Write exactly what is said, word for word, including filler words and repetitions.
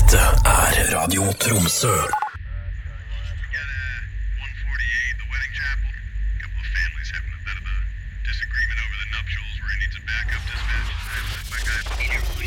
Dette er Radio Tromsø. Disagreement over the nuptials where he needs a backup dispatch. My guy.